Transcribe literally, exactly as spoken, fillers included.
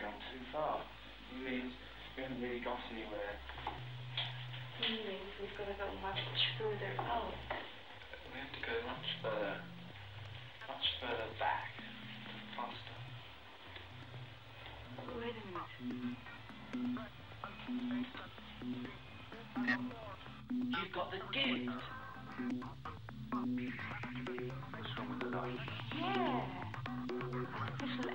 gone too far. It means we haven't really got anywhere. It means we've got to go much further out. We have to go much further, much further back, faster. Wait a minute. You've got the gift. What's wrong with the light? Yeah. Artificial